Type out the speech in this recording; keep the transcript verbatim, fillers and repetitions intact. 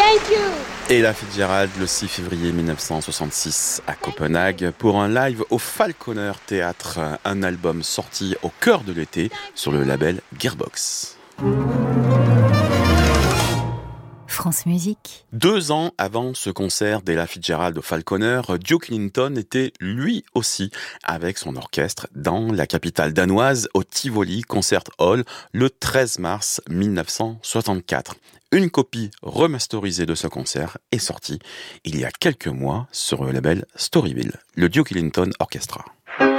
Thank you. Ella Fitzgerald le six février mille neuf cent soixante-six à Copenhague pour un live au Falconer Theatre, un album sorti au cœur de l'été sur le label Gearbox. France Musique. Deux ans avant ce concert d'Ella Fitzgerald au Falconer, Duke Ellington était lui aussi avec son orchestre dans la capitale danoise au Tivoli Concert Hall le treize mars mille neuf cent soixante-quatre. Une copie remasterisée de ce concert est sortie il y a quelques mois sur le label Storyville, le Duke Ellington Orchestra.